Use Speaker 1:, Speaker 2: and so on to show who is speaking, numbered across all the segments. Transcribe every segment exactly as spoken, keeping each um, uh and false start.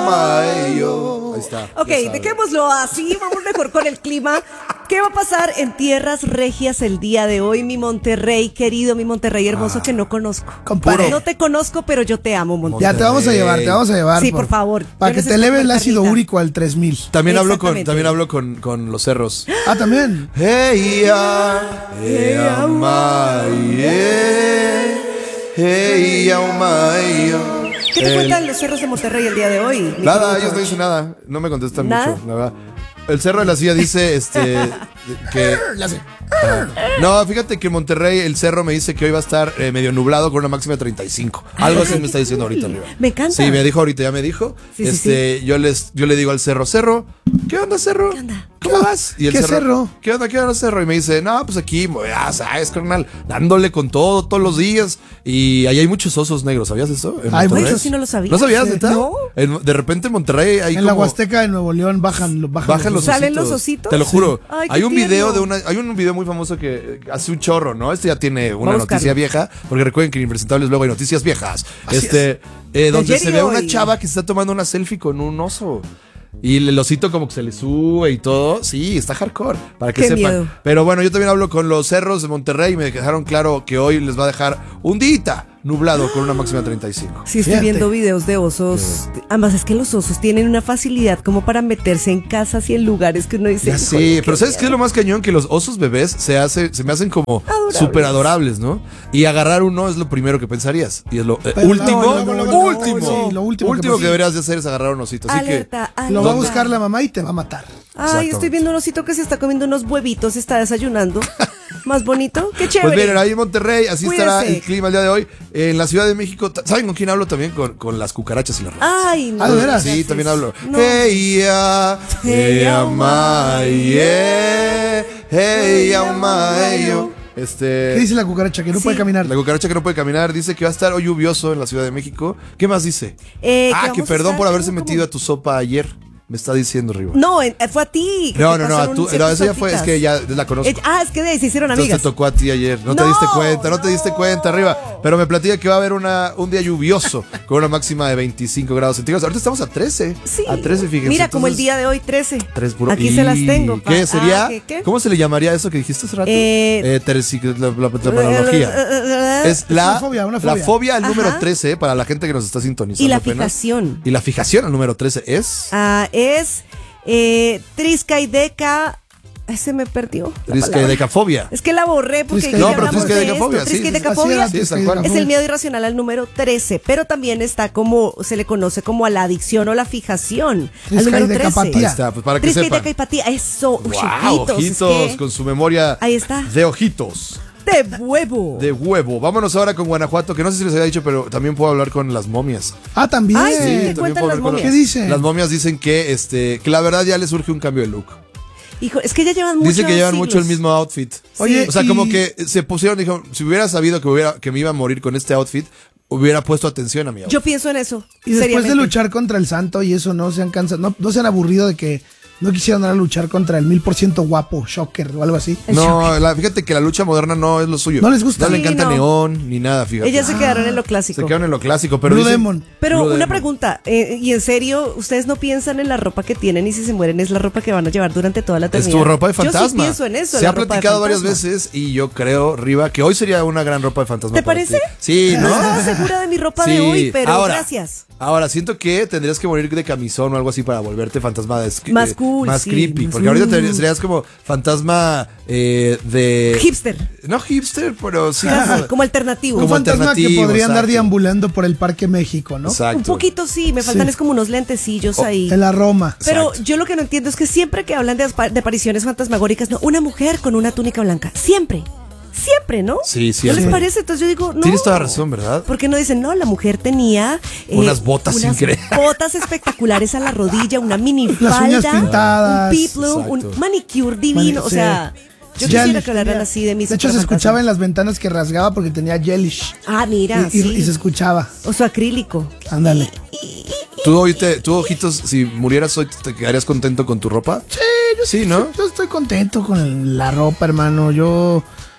Speaker 1: Amayo. Ahí está.
Speaker 2: Ok, dejémoslo así, vamos mejor con el clima. ¿Qué va a pasar en tierras regias el día de hoy, mi Monterrey querido, mi Monterrey hermoso ah, que no conozco?
Speaker 3: Compadre.
Speaker 2: No te conozco, pero yo te amo, Monterrey.
Speaker 3: Ya te vamos a llevar, te vamos a llevar.
Speaker 2: Sí, por, por favor.
Speaker 3: Para que te eleve el ácido úrico al tres mil.
Speaker 1: También hablo con, también hablo con, con los cerros.
Speaker 3: Ah, también.
Speaker 1: Hey, ya, hey, amaye, hey, ya, amaye.
Speaker 2: ¿Qué te cuentan los cerros de Monterrey el día de hoy?
Speaker 1: Nada, ellos no dicen nada. No me contestan ¿Nada? mucho, la verdad. El Cerro de la Silla dice este que uh, no, fíjate que en Monterrey el cerro me dice que hoy va a estar eh, medio nublado con una máxima de treinta y cinco. Algo así me está diciendo ahorita arriba.
Speaker 2: Me encanta.
Speaker 1: Sí, me dijo ahorita, ya me dijo. Sí, este, sí, sí. yo les yo le digo al cerro, "Cerro, ¿qué onda, cerro?
Speaker 2: ¿Qué onda?
Speaker 1: ¿Cómo vas?" Y el
Speaker 3: ¿Qué
Speaker 1: cerro,
Speaker 3: cerro?
Speaker 1: ¿Qué onda, qué onda, cerro? Y me dice, "No, pues aquí, ya sabes, carnal, dándole con todo todos los días." Y ahí hay muchos osos negros, ¿sabías eso?
Speaker 3: Hay
Speaker 2: muchos, sí no lo sabía.
Speaker 1: ¿No sabías,
Speaker 3: sí.
Speaker 1: neta?
Speaker 3: No.
Speaker 1: En, de repente en Monterrey hay
Speaker 3: En
Speaker 1: como,
Speaker 3: la Huasteca de Nuevo León bajan, bajan,
Speaker 1: bajan los,
Speaker 3: los
Speaker 1: ositos.
Speaker 2: ¿Salen los ositos?
Speaker 1: Te lo juro.
Speaker 2: Ay,
Speaker 1: hay un
Speaker 2: tierno.
Speaker 1: video de una, hay un video muy famoso que hace un chorro, ¿no? Este ya tiene una
Speaker 2: Vamos
Speaker 1: noticia
Speaker 2: buscarlo.
Speaker 1: vieja, porque recuerden que en Impresentables luego hay noticias viejas.
Speaker 3: Así
Speaker 1: este, eh, donde se ve
Speaker 2: hoy.
Speaker 1: una chava que se está tomando una selfie con un oso. Y el osito como que se le sube y todo. Sí, está hardcore, para que
Speaker 2: Qué
Speaker 1: sepan.
Speaker 2: miedo.
Speaker 1: Pero bueno, yo también hablo con los cerros de Monterrey y me dejaron claro que hoy les va a dejar un día nublado con una máxima de treinta y cinco.
Speaker 2: Sí, estoy
Speaker 3: Fíjate.
Speaker 2: viendo videos de osos. Además, es que los osos tienen una facilidad como para meterse en casas y en lugares que uno dice.
Speaker 1: Ya sí, pero ¿sabes qué es lo más cañón? Que los osos bebés se hace, se me hacen como
Speaker 2: Adorables.
Speaker 1: súper adorables, ¿no? Y agarrar uno es lo primero que pensarías. Y es lo eh,
Speaker 3: Pero
Speaker 1: último,
Speaker 3: no, no, no, no,
Speaker 1: último,
Speaker 3: no, sí, lo último que
Speaker 1: último que,
Speaker 3: pasa.
Speaker 1: deberías de hacer es agarrar un osito. Así
Speaker 2: Alerta,
Speaker 1: que
Speaker 2: alerta.
Speaker 3: Lo va a buscar la mamá y te va a matar.
Speaker 2: Ay,
Speaker 1: Exactamente.
Speaker 2: estoy viendo un osito que se está comiendo unos huevitos, está desayunando. Más bonito, qué chévere.
Speaker 1: pues miren, ahí en Monterrey, así
Speaker 2: Cuídese.
Speaker 1: estará el clima el día de hoy. En la Ciudad de México, ¿saben con quién hablo también? Con, con las cucarachas y las ratas.
Speaker 2: Ay, no.
Speaker 3: Ah, ¿de veras?
Speaker 1: Sí,
Speaker 2: gracias.
Speaker 1: también hablo.
Speaker 2: No.
Speaker 1: Hey, ya, hey,
Speaker 2: Hey,
Speaker 1: amaye, hey, amayo. Este.
Speaker 3: ¿Qué dice la cucaracha? Que no
Speaker 2: Sí.
Speaker 3: puede caminar.
Speaker 1: La cucaracha que no puede caminar dice que va a estar hoy lluvioso en la Ciudad de México. ¿Qué más dice?
Speaker 2: Eh,
Speaker 1: ah, que
Speaker 2: vamos a
Speaker 1: perdón
Speaker 2: estar
Speaker 1: por haberse
Speaker 2: como-
Speaker 1: metido a tu sopa ayer. Me está diciendo arriba.
Speaker 2: No, eh, fue a ti. que
Speaker 1: no,
Speaker 2: te
Speaker 1: no, no,
Speaker 2: pasaron
Speaker 1: a tú,
Speaker 2: ciertas
Speaker 1: no, eso ya fue, es
Speaker 2: sopitas.
Speaker 1: que ya la conozco.
Speaker 2: Eh, ah, es que de ahí se hicieron
Speaker 1: Entonces
Speaker 2: amigas.
Speaker 1: te tocó a ti ayer. No, te
Speaker 2: No,
Speaker 1: diste cuenta, no, te
Speaker 2: no.
Speaker 1: diste cuenta arriba. Pero me platica que va a haber una, un día lluvioso con una máxima de veinticinco grados centígrados. Ahorita estamos a trece.
Speaker 2: Sí.
Speaker 1: A trece, fíjense.
Speaker 2: Mira, como el
Speaker 1: Entonces,
Speaker 2: día de hoy, trece.
Speaker 1: tres puro-
Speaker 2: Aquí se las tengo. pa-
Speaker 1: ¿Qué sería?
Speaker 2: Ah, ¿qué, qué?
Speaker 1: ¿Cómo se le llamaría eso que dijiste hace rato?
Speaker 2: Eh,
Speaker 1: Eh, terci- la, la- la terminología. Es la,
Speaker 3: una fobia, una
Speaker 1: la
Speaker 3: fobia.
Speaker 1: fobia al
Speaker 2: Ajá.
Speaker 1: número trece, para la gente que nos está sintonizando
Speaker 2: Y la
Speaker 1: apenas.
Speaker 2: fijación.
Speaker 1: Y la fijación al número trece es...
Speaker 2: Ah, es eh, triscaideca. Ay, se me perdió. la palabra.
Speaker 1: Triscaidecafobia.
Speaker 2: Es que la borré porque
Speaker 3: Triscaide-
Speaker 2: ya
Speaker 1: No, pero
Speaker 2: hablamos de
Speaker 1: triscaidecafobia,
Speaker 2: esto.
Speaker 1: sí, sí, sí.
Speaker 2: Triscaidecafobia
Speaker 1: Así era, sí, tal cual.
Speaker 2: es el miedo irracional al número trece, pero también está como, se le conoce como a la adicción o la fijación al número trece.
Speaker 3: Triscaidecapatía.
Speaker 1: Ahí está, pues para que sepan.
Speaker 2: Triscaidecapatía, eso. Uy,
Speaker 1: Wow,
Speaker 2: ojitos, es
Speaker 1: ojitos,
Speaker 2: que-
Speaker 1: con su memoria
Speaker 2: Ahí está.
Speaker 1: de ojitos.
Speaker 2: De huevo.
Speaker 1: De huevo. Vámonos ahora con Guanajuato, que no sé si les había dicho, pero también puedo hablar con las momias.
Speaker 3: Ah, también.
Speaker 2: Ay, sí, ¿qué
Speaker 1: también
Speaker 2: cuentan
Speaker 1: puedo
Speaker 2: las
Speaker 1: hablar con-
Speaker 2: momias?
Speaker 3: ¿Qué dice?
Speaker 1: Las momias dicen que, este, que la verdad ya les surge un cambio de look.
Speaker 2: Hijo, es que ya llevan mucho.
Speaker 1: Dice que llevan mucho el mismo outfit.
Speaker 3: Oye,
Speaker 1: o sea,
Speaker 3: y-
Speaker 1: como que se pusieron, dijo, si hubiera sabido que hubiera, que me iba a morir con este outfit, hubiera puesto atención a mi outfit.
Speaker 2: Yo pienso en eso.
Speaker 3: Y después
Speaker 2: seriamente.
Speaker 3: de luchar contra el santo y eso, no se han cansado, no, no se han aburrido de que no quisieran ahora luchar contra el mil por ciento guapo, shocker o algo así.
Speaker 2: El
Speaker 1: No, la- fíjate que la lucha moderna no es lo suyo.
Speaker 3: ¿No les gusta?
Speaker 1: No le
Speaker 2: Sí,
Speaker 1: encanta
Speaker 2: no.
Speaker 1: neón ni nada, fíjate.
Speaker 2: Ellas se quedaron en lo clásico.
Speaker 1: Se quedaron en lo clásico, pero
Speaker 3: Blue
Speaker 1: dicen-
Speaker 3: Demon.
Speaker 2: Pero
Speaker 1: Blue
Speaker 2: una
Speaker 1: Demon.
Speaker 2: pregunta, eh, y en serio, ¿ustedes no piensan en la ropa que tienen y si se mueren es la ropa que van a llevar durante toda la
Speaker 1: Es
Speaker 2: eternidad?
Speaker 1: tu ropa de
Speaker 2: Yo
Speaker 1: fantasma.
Speaker 2: sí pienso en eso.
Speaker 1: Se
Speaker 2: la
Speaker 1: ha
Speaker 2: ropa de
Speaker 1: platicado varias
Speaker 2: fantasma.
Speaker 1: veces y yo creo, Riva, que hoy sería una gran ropa de fantasma.
Speaker 2: ¿Te
Speaker 1: para
Speaker 2: parece?
Speaker 1: ti. Sí,
Speaker 2: No
Speaker 1: ¿no?
Speaker 2: estaba segura de mi ropa
Speaker 1: Sí.
Speaker 2: de hoy, pero
Speaker 1: Ahora,
Speaker 2: gracias.
Speaker 1: Ahora, siento que tendrías que morir de camisón o algo así para volverte fantasma de,
Speaker 2: Más
Speaker 1: eh,
Speaker 2: cool,
Speaker 1: más
Speaker 2: sí,
Speaker 1: creepy.
Speaker 2: más-
Speaker 1: Porque ahorita te-
Speaker 2: Mm.
Speaker 1: serías como fantasma eh, de...
Speaker 2: Hipster.
Speaker 1: No hipster, pero sí.
Speaker 2: Ajá,
Speaker 1: como-
Speaker 2: como alternativo.
Speaker 3: Un
Speaker 1: Como
Speaker 3: fantasma que
Speaker 1: alternativo,
Speaker 3: podría andar
Speaker 1: exacto.
Speaker 3: deambulando por el Parque México, ¿no?
Speaker 1: Exacto.
Speaker 2: Un poquito sí, me faltan
Speaker 3: Sí.
Speaker 2: es como unos lentecillos
Speaker 1: Oh,
Speaker 2: ahí.
Speaker 3: En la Roma.
Speaker 2: Pero
Speaker 1: Exacto.
Speaker 2: yo lo que no entiendo es que siempre que hablan de, aspa- de apariciones fantasmagóricas, no, una mujer con una túnica blanca. Siempre. Siempre, ¿no?
Speaker 1: Sí,
Speaker 2: ¿No
Speaker 1: siempre.
Speaker 2: les parece? Entonces yo digo, no.
Speaker 1: Tienes toda razón, ¿verdad?
Speaker 2: ¿Por qué no dicen, no, la mujer tenía eh,
Speaker 1: Unas botas
Speaker 2: unas
Speaker 1: increíbles.
Speaker 2: botas espectaculares a la rodilla, una mini
Speaker 3: Las
Speaker 2: falda,
Speaker 3: uñas pintadas.
Speaker 2: un peplum,
Speaker 1: Exacto.
Speaker 2: un manicure divino,
Speaker 3: Mani-
Speaker 2: o
Speaker 3: sí.
Speaker 2: sea, yo
Speaker 3: Jellish
Speaker 2: quisiera que hablaran
Speaker 3: tenía-
Speaker 2: así de mis
Speaker 3: De hecho, se
Speaker 2: superfantasmas.
Speaker 3: escuchaba en las ventanas que rasgaba porque tenía jellish.
Speaker 2: Ah, mira,
Speaker 3: y, y-
Speaker 2: sí.
Speaker 3: y se escuchaba.
Speaker 2: O su acrílico.
Speaker 3: Ándale.
Speaker 1: ¿Tú, hoy te- tú, ojitos, si murieras hoy, ¿te quedarías contento con tu ropa?
Speaker 3: Sí, yo
Speaker 1: Sí, ¿no?
Speaker 3: Yo estoy contento con la ropa, hermano. Yo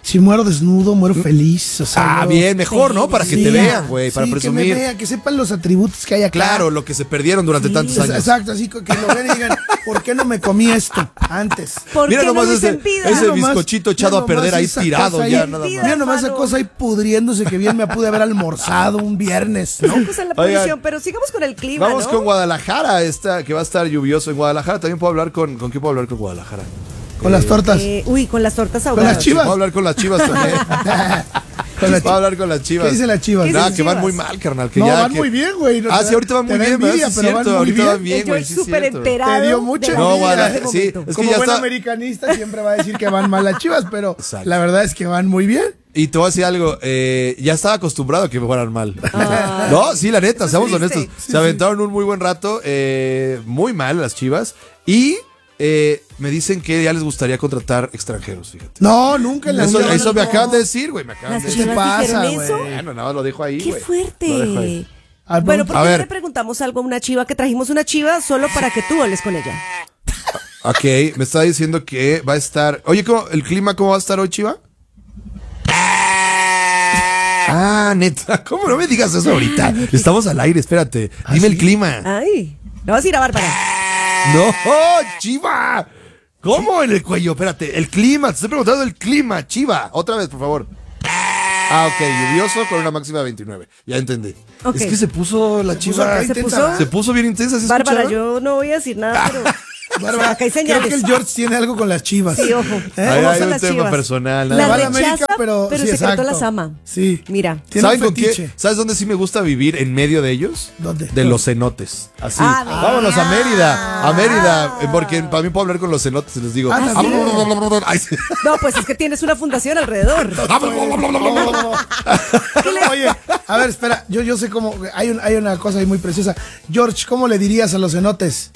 Speaker 3: Si muero desnudo, muero feliz. O sea,
Speaker 1: Ah,
Speaker 3: muero-
Speaker 1: bien, mejor, ¿no? Para que
Speaker 3: Sí,
Speaker 1: te vean, güey, para
Speaker 3: sí,
Speaker 1: presumir.
Speaker 3: Que me vean, que sepan los atributos que hay acá.
Speaker 1: Claro, lo que se perdieron durante
Speaker 2: Sí.
Speaker 1: tantos
Speaker 3: Es-
Speaker 1: años.
Speaker 3: Exacto, así que lo vean y digan, ¿por qué no me comí esto antes?
Speaker 2: ¿Por
Speaker 1: Mira
Speaker 2: qué no
Speaker 1: nomás
Speaker 2: lo hice
Speaker 1: ese,
Speaker 2: en vida?
Speaker 1: ese
Speaker 3: Mira nomás-
Speaker 1: bizcochito echado
Speaker 3: mira
Speaker 1: a perder
Speaker 3: nomás
Speaker 1: ahí
Speaker 3: esa
Speaker 1: tirado
Speaker 3: cosa ahí.
Speaker 1: ya, nada
Speaker 2: Vida,
Speaker 1: más.
Speaker 3: Mira nomás esa
Speaker 2: hermano.
Speaker 3: cosa ahí pudriéndose que bien me pude haber almorzado un viernes, ¿no?
Speaker 2: Pues en la
Speaker 1: Oigan,
Speaker 2: posición, pero sigamos con el clima,
Speaker 1: Vamos
Speaker 2: ¿no?
Speaker 1: con Guadalajara, esta, que va a estar lluvioso en Guadalajara. También puedo hablar con. ¿Con quién puedo hablar con Guadalajara?
Speaker 3: Con las tortas.
Speaker 2: Eh, uy, con las tortas
Speaker 3: las
Speaker 2: ahogadas.
Speaker 3: chivas.
Speaker 1: Puedo hablar con las chivas también.
Speaker 3: Con las
Speaker 1: Puedo hablar con las chivas.
Speaker 3: ¿Qué dicen las chivas?
Speaker 2: ¿Qué
Speaker 1: Nada,
Speaker 2: dicen
Speaker 1: que van
Speaker 2: Chivas?
Speaker 1: muy mal, carnal. Que
Speaker 3: No,
Speaker 1: ya,
Speaker 3: van
Speaker 1: que-
Speaker 3: muy bien, güey.
Speaker 1: Ah, sí, ahorita van muy
Speaker 3: Te da
Speaker 1: bien, ¿verdad?
Speaker 3: envidia,
Speaker 1: Sí es
Speaker 3: pero van
Speaker 1: cierto,
Speaker 3: muy
Speaker 1: ahorita
Speaker 3: bien.
Speaker 1: van bien,
Speaker 2: El
Speaker 1: güey.
Speaker 2: George
Speaker 1: Sí es
Speaker 2: súper
Speaker 1: cierto.
Speaker 2: enterado.
Speaker 3: Te dio mucha
Speaker 2: de la
Speaker 1: No,
Speaker 2: vida en
Speaker 1: Guadalajara,
Speaker 2: este
Speaker 1: sí,
Speaker 2: momento.
Speaker 1: es que
Speaker 3: Como
Speaker 1: ya
Speaker 3: buen
Speaker 1: está-
Speaker 3: americanista siempre va a decir que van mal las chivas, pero
Speaker 1: Exacto.
Speaker 3: la verdad es que van muy bien.
Speaker 1: Y te voy a decir algo, eh, ya estaba acostumbrado a que me fueran mal.
Speaker 2: Ah.
Speaker 1: No, sí, la neta,
Speaker 2: Eso
Speaker 1: seamos
Speaker 2: es triste.
Speaker 1: honestos. Se aventaron un muy buen rato, eh, muy mal las chivas. Y eh, me dicen que ya les gustaría contratar extranjeros, fíjate.
Speaker 3: No, nunca en la
Speaker 1: Eso,
Speaker 3: vida.
Speaker 1: eso me
Speaker 2: no.
Speaker 1: acaban de decir, güey. Me acaban
Speaker 2: Las
Speaker 1: de
Speaker 3: ¿Qué
Speaker 1: decir.
Speaker 3: te
Speaker 2: chivas
Speaker 3: pasa,
Speaker 2: dijeron eso.
Speaker 3: güey?
Speaker 1: Bueno, nada más lo dejo ahí,
Speaker 2: ¡Qué
Speaker 1: güey. Lo dejo ahí.
Speaker 2: fuerte!
Speaker 3: Ah,
Speaker 2: Bueno, ¿por
Speaker 1: A
Speaker 2: qué no
Speaker 1: ver.
Speaker 2: le preguntamos algo a una chiva que trajimos una chiva solo para que tú hables con ella?
Speaker 1: Ok, me está diciendo que va a estar. Oye, ¿cómo, ¿el clima cómo va a estar hoy, Chiva? Ah, neta, ¿cómo no me digas eso ahorita? Estamos al aire, espérate. Dime el clima.
Speaker 2: Ay, le vas a ir a Bárbara.
Speaker 1: No, Chiva. ¿Cómo en el cuello? Espérate, el clima, te estoy preguntando el clima, Chiva. Otra vez, por favor. Ah, ok, lluvioso con una máxima de veintinueve. Ya entendí.
Speaker 2: Ok.
Speaker 1: Es que se puso la Chiva.
Speaker 3: acá
Speaker 2: ¿Se
Speaker 3: intensa.
Speaker 2: puso?
Speaker 1: Se puso bien intensa, ¿sí
Speaker 2: Bárbara,
Speaker 1: escucharon?
Speaker 2: yo no voy a decir nada, pero...
Speaker 3: Bárbara,
Speaker 2: acá hay
Speaker 3: creo
Speaker 2: señales.
Speaker 3: que el George tiene algo con las chivas.
Speaker 2: Sí, ojo.
Speaker 3: ¿Eh?
Speaker 1: Ahí
Speaker 2: ¿Cómo
Speaker 1: hay
Speaker 2: son
Speaker 1: un
Speaker 2: las
Speaker 1: tema
Speaker 2: chivas?
Speaker 1: personal, nada
Speaker 2: Las
Speaker 3: Va a la
Speaker 2: rechaza,
Speaker 3: América, pero,
Speaker 2: pero
Speaker 3: sí,
Speaker 2: secreto
Speaker 3: exacto.
Speaker 2: las ama.
Speaker 3: Sí.
Speaker 2: Mira.
Speaker 3: Tiene
Speaker 1: ¿Saben
Speaker 3: un
Speaker 1: con qué?
Speaker 3: fetiche.
Speaker 1: ¿Sabes dónde sí me gusta vivir en medio de ellos?
Speaker 3: ¿Dónde?
Speaker 1: De los cenotes. Así.
Speaker 2: Ah,
Speaker 1: Vámonos a Mérida. A Mérida. eh, Porque para mí puedo hablar con los cenotes y les digo.
Speaker 3: Ah, ¿también?
Speaker 1: Ay, sí.
Speaker 2: No, pues es que tienes una fundación alrededor.
Speaker 3: Oye, a ver, espera, yo, yo sé cómo, hay, un- hay una cosa ahí muy preciosa. George, ¿cómo le dirías a los cenotes?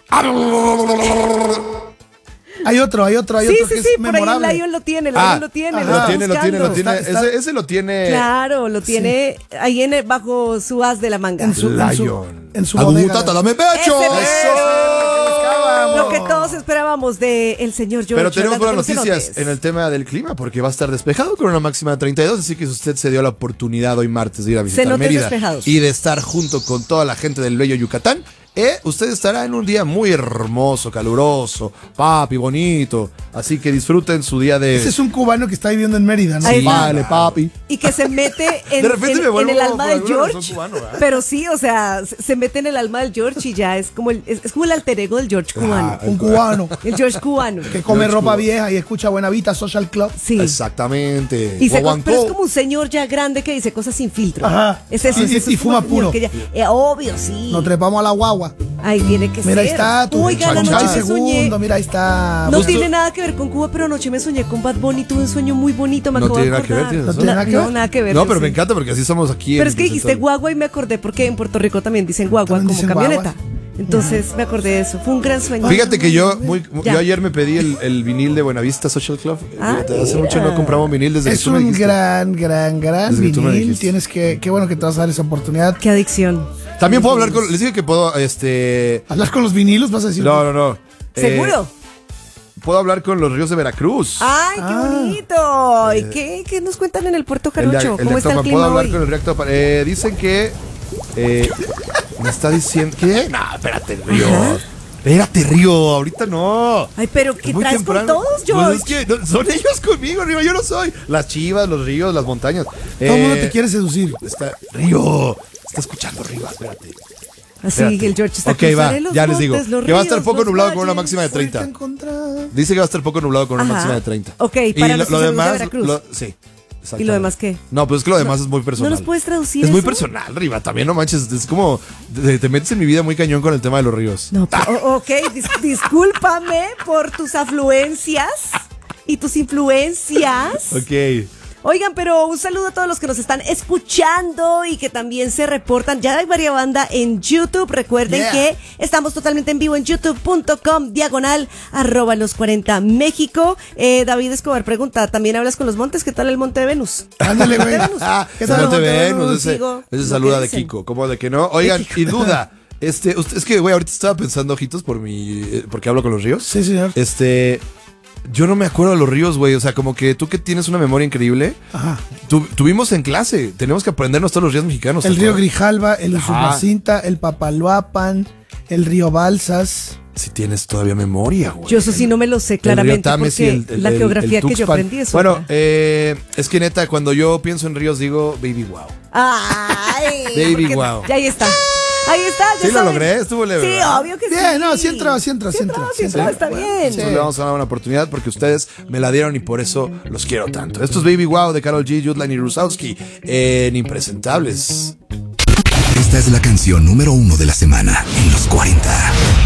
Speaker 3: Hay otro, hay otro, hay
Speaker 2: Sí,
Speaker 3: otro
Speaker 2: sí,
Speaker 3: que
Speaker 2: sí,
Speaker 3: es
Speaker 2: por ahí
Speaker 3: memorable.
Speaker 2: el Lion lo tiene, el
Speaker 1: Ah,
Speaker 2: Lion lo tiene.
Speaker 3: ajá.
Speaker 2: lo
Speaker 1: Lo
Speaker 2: está
Speaker 1: tiene, lo tiene, lo
Speaker 2: buscando.
Speaker 1: tiene.
Speaker 3: Está- está-
Speaker 1: Ese, ese lo tiene.
Speaker 2: Claro, lo tiene ahí en el- bajo su as de la manga.
Speaker 3: En su, en su,
Speaker 1: Lion.
Speaker 3: en su bodega.
Speaker 1: Agutata, dame pecho.
Speaker 2: Ese mero.
Speaker 3: Buscábamos.
Speaker 2: Lo que todos esperábamos de el señor George.
Speaker 1: Pero tenemos
Speaker 2: hablando
Speaker 1: buenas
Speaker 2: con los
Speaker 1: noticias
Speaker 2: cenotes.
Speaker 1: en el tema del clima porque va a estar despejado con una máxima de treinta y dos, así que si usted se dio la oportunidad hoy martes de ir a visitar
Speaker 2: Cenotes
Speaker 1: Mérida
Speaker 2: despejados.
Speaker 1: y de estar junto con toda la gente del bello Yucatán, eh, usted estará en un día muy hermoso, caluroso, papi, bonito, así que disfruten su día de...
Speaker 3: Ese es un cubano que está viviendo en Mérida, ¿no?
Speaker 2: Ahí
Speaker 1: Sí,
Speaker 2: está.
Speaker 1: vale, papi.
Speaker 2: Y que se mete en,
Speaker 1: De repente
Speaker 2: en-
Speaker 1: me vuelvo
Speaker 2: en el alma
Speaker 1: por
Speaker 2: del
Speaker 1: alguna razón
Speaker 2: George.
Speaker 1: cubano, ¿verdad?
Speaker 2: Pero sí, o sea, se se mete en el alma del George y ya es como el, es, es como el alter ego del George cubano.
Speaker 3: Un cubano
Speaker 2: El George cubano.
Speaker 3: que come
Speaker 1: George
Speaker 3: ropa
Speaker 1: Cuba.
Speaker 3: vieja y escucha Buena Vita Social Club.
Speaker 2: Sí.
Speaker 1: Exactamente.
Speaker 2: Y se co-
Speaker 1: Guaguancó.
Speaker 2: pero es como un señor ya grande que dice cosas sin filtro.
Speaker 3: Ajá.
Speaker 2: Es eso,
Speaker 3: Y-
Speaker 2: es
Speaker 3: y-
Speaker 2: eso,
Speaker 3: y
Speaker 2: es como
Speaker 3: fuma
Speaker 2: un señor
Speaker 3: puro.
Speaker 2: que ya- eh, obvio, sí.
Speaker 3: Nos trepamos a la guagua.
Speaker 2: Ahí tiene que
Speaker 3: Mira, ahí
Speaker 2: ser.
Speaker 3: está tu
Speaker 2: Oiga, la
Speaker 1: chanchay
Speaker 2: noche me soñé.
Speaker 3: segundo, mira, ahí está.
Speaker 2: No
Speaker 1: Justo-
Speaker 2: tiene nada que ver con Cuba, pero anoche me soñé con Bad Bunny. Tuve un sueño muy bonito, me
Speaker 1: No
Speaker 2: acabo de
Speaker 1: tiene nada que ver,
Speaker 2: acordar.
Speaker 1: tienes
Speaker 3: No
Speaker 1: razón.
Speaker 3: tiene nada que
Speaker 2: No,
Speaker 3: ver.
Speaker 2: nada que ver.
Speaker 1: No,
Speaker 2: yo
Speaker 1: pero
Speaker 2: sí.
Speaker 1: me encanta porque así somos aquí.
Speaker 2: Pero
Speaker 1: en
Speaker 2: es que dijiste
Speaker 1: Central.
Speaker 2: guagua y me acordé porque en Puerto Rico también dicen guagua
Speaker 3: También
Speaker 2: como
Speaker 3: dicen
Speaker 2: camioneta.
Speaker 3: guagua.
Speaker 2: Entonces me acordé de eso. Fue un gran sueño.
Speaker 1: Fíjate que yo, muy,
Speaker 2: Ya.
Speaker 1: yo ayer me pedí el, el vinil de Buenavista Social Club.
Speaker 2: Ah,
Speaker 1: Fíjate, hace
Speaker 2: mira.
Speaker 1: mucho no compramos vinil desde que
Speaker 3: Es
Speaker 1: tú me
Speaker 3: un
Speaker 1: dijiste.
Speaker 3: gran, gran, gran
Speaker 1: Desde que tú me
Speaker 3: vinil.
Speaker 1: dijiste.
Speaker 3: Tienes que, qué bueno que te vas a dar esa oportunidad.
Speaker 2: Qué adicción.
Speaker 1: También puedo hablar con. Les dije que puedo, este.
Speaker 3: ¿Hablas con los vinilos? Vas a decir.
Speaker 1: No, no, no. Eh,
Speaker 2: ¿Seguro?
Speaker 1: puedo hablar con los ríos de Veracruz.
Speaker 2: ¡Ay, qué
Speaker 3: Ah.
Speaker 2: bonito! ¿Y qué, qué nos cuentan en el Puerto
Speaker 1: El de-
Speaker 2: Jarocho?
Speaker 1: el de
Speaker 2: ¿Cómo está el
Speaker 1: Actopan.
Speaker 2: clima
Speaker 1: Puedo hablar
Speaker 2: hoy?
Speaker 1: con el reactor. Eh, dicen que. Eh, me está diciendo. ¿Qué? No, espérate, Río.
Speaker 2: Ajá.
Speaker 1: Espérate, Río. Ahorita no.
Speaker 2: Ay, pero ¿qué
Speaker 1: Es muy
Speaker 2: traes
Speaker 1: temprano.
Speaker 2: con todos,
Speaker 1: Pues
Speaker 2: George?
Speaker 1: es que no, son ellos conmigo, Río. Yo no soy. Las chivas, los ríos, las montañas.
Speaker 3: Todo el mundo
Speaker 1: Eh,
Speaker 3: te quiere seducir.
Speaker 1: Está, Río. Está escuchando, Río. Espérate.
Speaker 2: Así,
Speaker 1: Espérate.
Speaker 2: el George está
Speaker 1: Ok, va,
Speaker 2: cruzaré los
Speaker 1: ya les digo.
Speaker 2: montes, los
Speaker 1: Que va a estar
Speaker 2: ríos,
Speaker 1: poco
Speaker 2: los
Speaker 1: nublado con una
Speaker 2: valles.
Speaker 1: máxima de treinta.
Speaker 3: Fuerte encontrar.
Speaker 1: Dice que va a estar poco nublado con una
Speaker 2: Ajá.
Speaker 1: máxima de treinta.
Speaker 2: Ok,
Speaker 1: y
Speaker 2: para
Speaker 1: lo,
Speaker 2: nuestros
Speaker 1: lo
Speaker 2: amigos de
Speaker 1: demás.
Speaker 2: Veracruz.
Speaker 1: lo- sí.
Speaker 2: ¿Y lo demás qué?
Speaker 1: No, pues es que lo demás es muy personal.
Speaker 2: ¿No nos puedes traducir
Speaker 1: Es muy
Speaker 2: eso?
Speaker 1: personal, Riva. También no manches. Es como. Te, te metes en mi vida muy cañón con el tema de los ríos.
Speaker 2: No, o- ok, dis- discúlpame por tus afluencias y tus influencias.
Speaker 1: Ok.
Speaker 2: Oigan, pero un saludo a todos los que nos están escuchando y que también se reportan. Ya hay varias banda en YouTube. Recuerden
Speaker 3: Yeah.
Speaker 2: que estamos totalmente en vivo en youtube punto com, diagonal, arroba los cuarenta México. Eh, David Escobar pregunta, ¿también hablas con los montes? ¿Qué tal el Monte de Venus?
Speaker 3: Ándale, güey.
Speaker 1: Ah,
Speaker 3: ¿Qué
Speaker 1: ese
Speaker 3: tal,
Speaker 1: no te
Speaker 3: Monte
Speaker 1: ven.
Speaker 3: Venus?
Speaker 1: Ese,
Speaker 2: Digo,
Speaker 1: ese
Speaker 2: lo
Speaker 1: saluda
Speaker 2: que
Speaker 1: de
Speaker 2: dicen.
Speaker 1: Kiko. ¿Cómo de que no? Oigan, y duda. Este, usted, es que, güey, ahorita estaba pensando, ojitos, por mi. eh, porque hablo con los ríos.
Speaker 3: Sí, señor.
Speaker 1: Este. Yo no me acuerdo de los ríos, güey. O sea, como que tú que tienes una memoria increíble.
Speaker 3: Ajá.
Speaker 1: Tu, tuvimos en clase. Tenemos que aprendernos todos los ríos mexicanos.
Speaker 3: El
Speaker 1: ¿te
Speaker 3: río
Speaker 1: acuerdas?
Speaker 3: Grijalva, el Usumacinta, el Papaloapan, el río Balsas.
Speaker 1: Si tienes todavía memoria, güey.
Speaker 2: Yo eso sí no me lo sé claramente
Speaker 1: Tames
Speaker 2: porque
Speaker 1: y el- el-
Speaker 2: la
Speaker 1: el-
Speaker 2: geografía
Speaker 1: el
Speaker 2: que yo
Speaker 1: Tuxpan.
Speaker 2: aprendí es
Speaker 1: Bueno,
Speaker 2: otra.
Speaker 1: eh, es que neta, cuando yo pienso en ríos digo baby wow.
Speaker 2: Ay,
Speaker 1: Baby
Speaker 2: porque-
Speaker 1: wow.
Speaker 2: Ya ahí está. Ahí está. ya
Speaker 1: Sí lo
Speaker 2: saben.
Speaker 1: logré, estuvo leve,
Speaker 2: Sí,
Speaker 1: ¿verdad?
Speaker 2: obvio que sí.
Speaker 3: Bien, no, sí entró, sí entró, sí
Speaker 2: Sí
Speaker 3: entró,
Speaker 2: entró,
Speaker 3: sí
Speaker 2: sí entró,
Speaker 3: entró.
Speaker 2: está bien.
Speaker 1: Entonces le vamos a dar una oportunidad porque ustedes me la dieron y por eso los quiero tanto. Esto es Baby Wow de Karol G, Yudline y Rusowski en Impresentables.
Speaker 4: Esta es la canción número uno de la semana en los cuarenta.